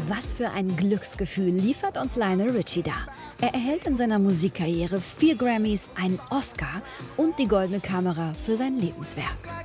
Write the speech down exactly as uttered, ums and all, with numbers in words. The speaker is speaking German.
Was für ein Glücksgefühl liefert uns Lionel Richie da. Er erhält in seiner Musikkarriere vier Grammys, einen Oscar und die Goldene Kamera für sein Lebenswerk.